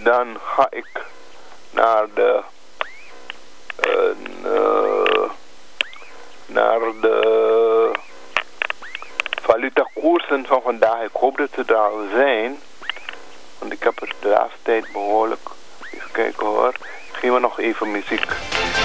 dan ga ik naar de valutakoersen van vandaag. Ik hoop dat ze er al zijn. Want ik heb het de laatste tijd behoorlijk. Even kijken hoor. Geef me nog even muziek.